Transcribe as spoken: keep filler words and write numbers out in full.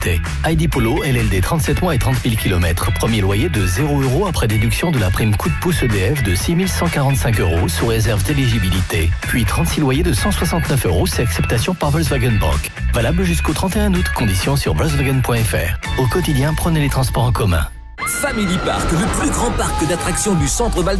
Heidi Polo, L L D trente-sept mois et trente mille kilomètres. Premier loyer de zéro euros après déduction de la prime coup de pouce E D F de six mille cent quarante-cinq euros sous réserve d'éligibilité. Puis trente-six loyers de cent soixante-neuf euros, c'est acceptation par Volkswagen Bank. Valable jusqu'au trente et un août. Conditions sur volkswagen point f r. Au quotidien, prenez les transports en commun. Family Park, le plus grand parc d'attractions du centre Val